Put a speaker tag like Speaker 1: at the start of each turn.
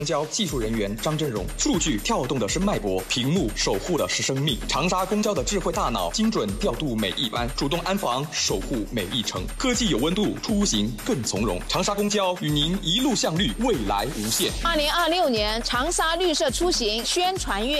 Speaker 1: 公交技术人员张振荣，数据跳动的是脉搏，屏幕守护的是生命。长沙公交的智慧大脑，精准调度每一班，主动安防，守护每一程。科技有温度，出行更从容。长沙公交与您一路向绿，未来无限。
Speaker 2: 2026年长沙绿色出行宣传月。